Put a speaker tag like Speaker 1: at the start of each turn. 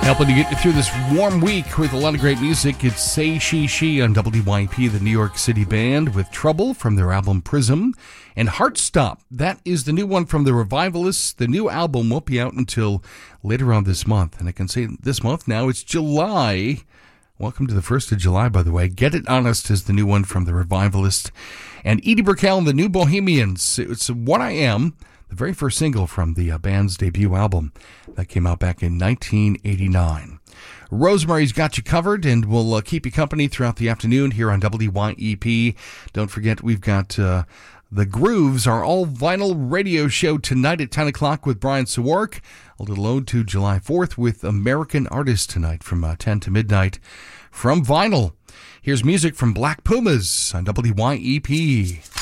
Speaker 1: Helping to get you through this warm week with a lot of great music. It's Say She She on WYP, the New York City band, with Trouble from their album Prism. And Heartstop, that is the new one from the Revivalists. The new album won't be out until later on this month. And I can say this month now, it's July. Welcome to the 1st of July, by the way. Get It Honest is the new one from the Revivalists. And Edie Brickell and the New Bohemians. It's What I Am, the very first single from the band's debut album that came out back in 1989. Rosemary's got you covered, and we'll keep you company throughout the afternoon here on WYEP. Don't forget, we've got The Grooves, our all-vinyl radio show tonight at 10 o'clock with Brian Sawark. A little ode to July 4th with American Artists tonight from 10 to midnight from vinyl. Here's music from Black Pumas on WYEP.